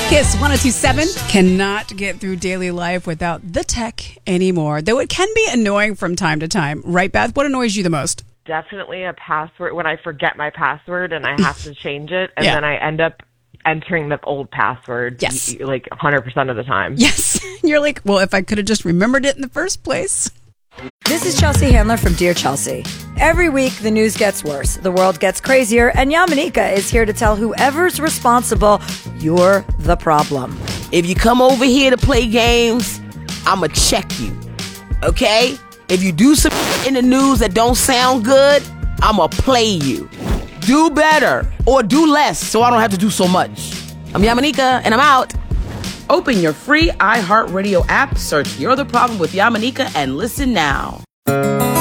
Kiss 1027 cannot get through daily life without the tech anymore, though it can be annoying from time to time. Right, Beth? What annoys you the most? Definitely a password when I forget my password and I have to change it, and then I end up entering the old password like 100% of the time. Yes. You're like, well, if I could have just remembered it in the first place. This is Chelsea Handler from Dear Chelsea. Every week, the news gets worse, the world gets crazier, and Yamanika is here to tell whoever's responsible, you're the problem. If you come over here to play games, I'ma check you, okay? If you do some in the news that don't sound good, I'ma play you. Do better or do less so I don't have to do so much. I'm Yamanika, and I'm out. Open your free iHeartRadio app, search You're the Problem with Yamanika, and listen now.